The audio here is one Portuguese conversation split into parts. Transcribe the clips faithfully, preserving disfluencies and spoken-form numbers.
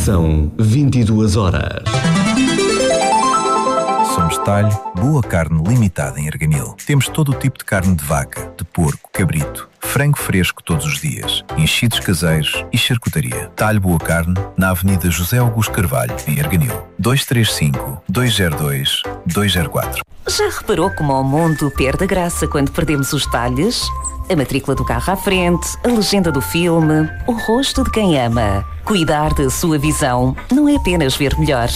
São vinte e duas horas. Somos Talho Boa Carne Limitada em Arganil. Temos todo o tipo de carne de vaca, de porco, cabrito, frango fresco todos os dias, enchidos caseiros e charcutaria. Talho Boa Carne, na Avenida José Augusto Carvalho, em Arganil. dois três cinco, dois zero dois, dois zero quatro. Já reparou como o mundo perde a graça quando perdemos os detalhes? A matrícula do carro à frente, a legenda do filme, o rosto de quem ama. Cuidar da sua visão não é apenas ver melhor,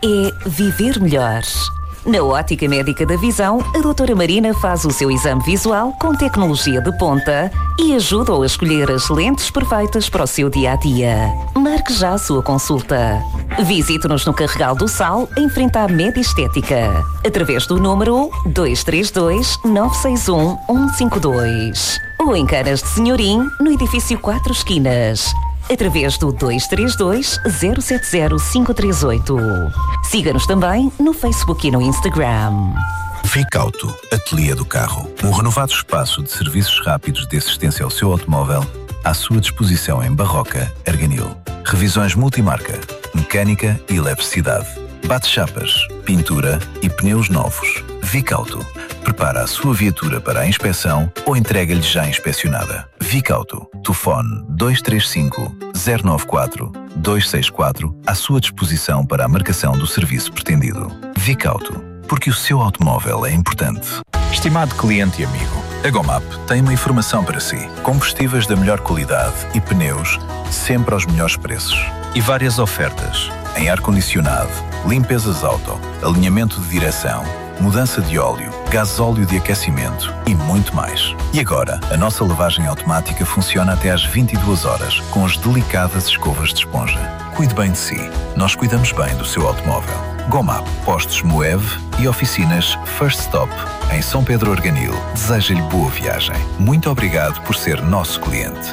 é viver melhor. Na Ótica Médica da Visão, a doutora Marina faz o seu exame visual com tecnologia de ponta e ajuda-o a escolher as lentes perfeitas para o seu dia-a-dia. Marque já a sua consulta. Visite-nos no Carregal do Sal, em frente à Medestética, através do número dois três dois, nove seis um, um cinco dois. Ou em Canas de Senhorim, no edifício Quatro Esquinas, através do dois três dois, zero sete zero, cinco três oito. Siga-nos também no Facebook e no Instagram. Vicauto, Ateliê do Carro. Um renovado espaço de serviços rápidos de assistência ao seu automóvel à sua disposição em Barroca, Arganil. Revisões multimarca, mecânica e eletricidade, bate-chapas, pintura e pneus novos. Vicauto. Prepara a sua viatura para a inspeção ou entrega-lhe já inspecionada. Vicauto. Telefone dois três cinco, zero nove quatro, dois seis quatro à sua disposição para a marcação do serviço pretendido. Vicauto. Porque o seu automóvel é importante. Estimado cliente e amigo, a Gomap tem uma informação para si. Combustíveis da melhor qualidade e pneus sempre aos melhores preços. E várias ofertas em ar-condicionado, limpezas auto, alinhamento de direção, mudança de óleo, gasóleo de aquecimento e muito mais. E agora, a nossa lavagem automática funciona até às vinte e duas horas, com as delicadas escovas de esponja. Cuide bem de si. Nós cuidamos bem do seu automóvel. Gomap, postos Moev e oficinas First Stop, em São Pedro Arganil. Deseja-lhe boa viagem. Muito obrigado por ser nosso cliente.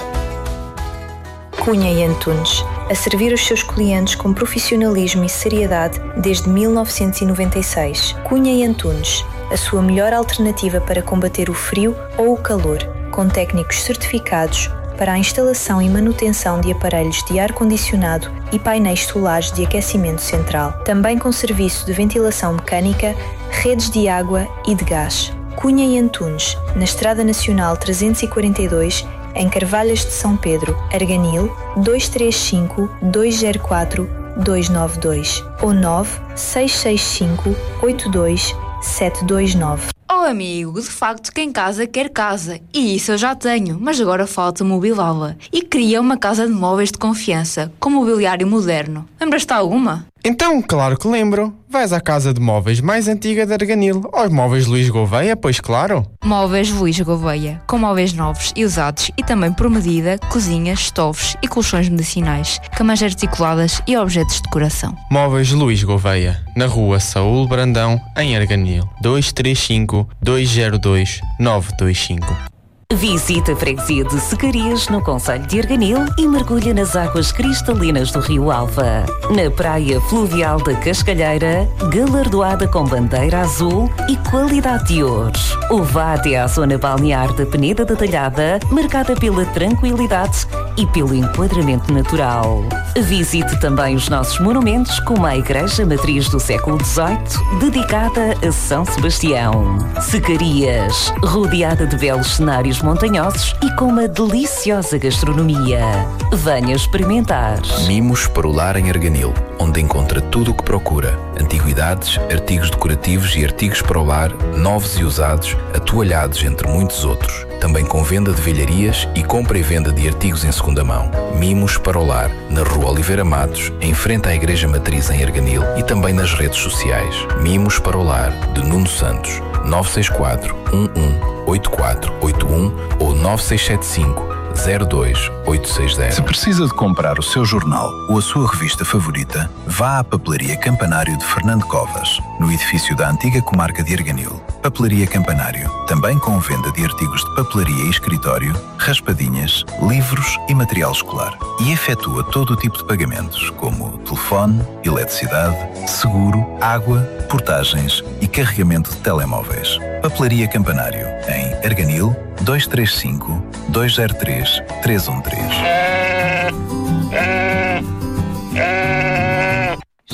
Cunha e Antunes, a servir os seus clientes com profissionalismo e seriedade desde mil novecentos e noventa e seis. Cunha e Antunes, a sua melhor alternativa para combater o frio ou o calor, com técnicos certificados para a instalação e manutenção de aparelhos de ar-condicionado e painéis solares de aquecimento central, também com serviço de ventilação mecânica, redes de água e de gás. Cunha e Antunes, na Estrada Nacional trezentos e quarenta e dois, em Carvalhas de São Pedro, Arganil, dois três cinco, dois zero quatro, dois nove dois ou nove seis seis cinco, oito dois sete dois nove. Oh amigo, de facto quem casa quer casa, e isso eu já tenho, mas agora falta mobilá-la. E queria uma casa de móveis de confiança, com mobiliário moderno. Lembras-te de alguma? Então, claro que lembro. Vais à casa de móveis mais antiga de Arganil, aos Móveis Luís Gouveia, pois claro. Móveis Luís Gouveia, com móveis novos e usados e também por medida, cozinhas, estofos e colchões medicinais, camas articuladas e objetos de decoração. Móveis Luís Gouveia, na rua Saúl Brandão, em Arganil, dois três cinco, dois zero dois, nove dois cinco. Visita a freguesia de Secarias, no concelho de Arganil, e mergulha nas águas cristalinas do Rio Alva. Na praia fluvial da Cascalheira, galardoada com bandeira azul e qualidade de ouro. Ou vá até à zona balnear da Peneda da Talhada, marcada pela tranquilidade e pelo enquadramento natural. Visite também os nossos monumentos, como a Igreja Matriz do século dezoito, dedicada a São Sebastião. Secarias, rodeada de belos cenários montanhosos e com uma deliciosa gastronomia. Venha experimentar. Mimos para o lar em Arganil, onde encontra tudo o que procura. Antiguidades, artigos decorativos e artigos para o lar, novos e usados, atoalhados entre muitos outros. Também com venda de velharias e compra e venda de artigos em segunda mão. Mimos para o lar, na rua Oliveira Matos, em frente à Igreja Matriz em Arganil e também nas redes sociais. Mimos para o lar, de Nuno Santos, nove seis quatro, um um, oito quatro oito um ou nove seis sete cinco, zero dois oito seis zero. Se precisa de comprar o seu jornal ou a sua revista favorita, vá à Papelaria Campanário de Fernando Covas, no edifício da antiga comarca de Arganil. Papelaria Campanário, também com venda de artigos de papelaria e escritório, raspadinhas, livros e material escolar. E efetua todo o tipo de pagamentos, como telefone, eletricidade, seguro, água, portagens e carregamento de telemóveis. Papelaria Campanário, em Arganil, dois três cinco, dois zero três, três um três.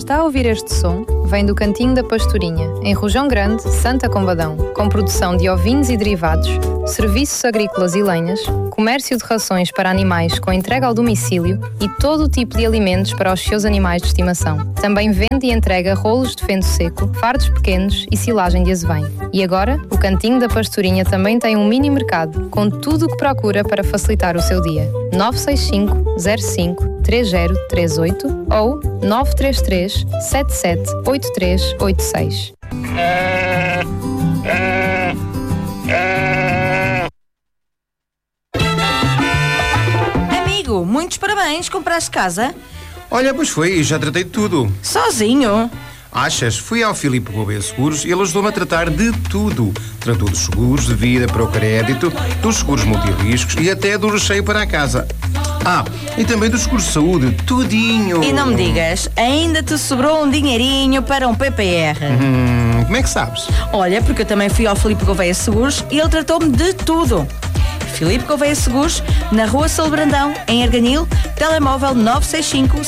Está a ouvir este som? Vem do Cantinho da Pastorinha, em Rojão Grande, Santa Combadão, com produção de ovinos e derivados, serviços agrícolas e lenhas, comércio de rações para animais com entrega ao domicílio e todo o tipo de alimentos para os seus animais de estimação. Também vende e entrega rolos de feno seco, fardos pequenos e silagem de azevém. E agora, o Cantinho da Pastorinha também tem um mini mercado, com tudo o que procura para facilitar o seu dia. nove seis cinco, zero cinco, três zero três oito ou nove três três, sete sete oito três oito seis. Amigo, muitos parabéns, compraste casa? Olha, pois foi, já tratei de tudo. Sozinho? Achas? Fui ao Filipe Gouveia Seguros e ele ajudou-me a tratar de tudo. Tratou dos seguros de vida para o crédito, dos seguros multirriscos e até do recheio para a casa. Ah, e também dos seguros de saúde, tudinho. E não me digas, ainda te sobrou um dinheirinho para um P P R. Hum, como é que sabes? Olha, porque eu também fui ao Filipe Gouveia Seguros e ele tratou-me de tudo. Filipe Gouveia Seguros, na Rua São Brandão, em Arganil, telemóvel nove seis cinco,